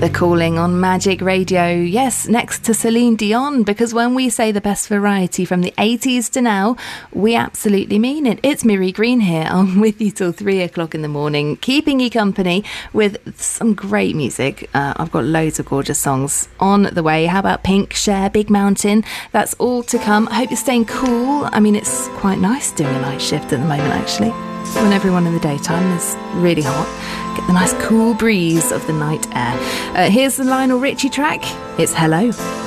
The Calling on Magic Radio. Yes, next to Celine Dion, because when we say the best variety from the 80s to now, we absolutely mean it. It's Miri Green here. I'm with you till 3 o'clock in the morning, keeping you company with some great music. I've got loads of gorgeous songs on the way. How about Pink, Cher, Big Mountain? That's all to come. I hope you're staying cool. I mean, it's quite nice doing a night shift at the moment, actually, when everyone in the daytime is really hot. Get the nice cool breeze of the night air. Here's the Lionel Richie track. It's Hello.